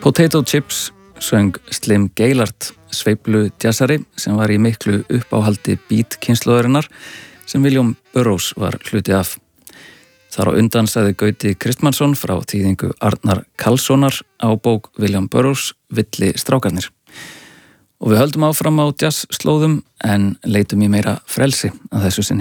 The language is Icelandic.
Potato Chips söng Slim Gaillard, sveiflu djassari sem var í miklu uppáhaldi beat kynslóðarinnar sem William Burroughs var hluti af. Þar á undan sagði Gauti Kristmannsson frá þýðingu Arnar Karlssonar á bók William Burroughs Villi strákarnir. Og við höldum áfram á jazzslóðum en leitum í meira frelsi að þessu sinni.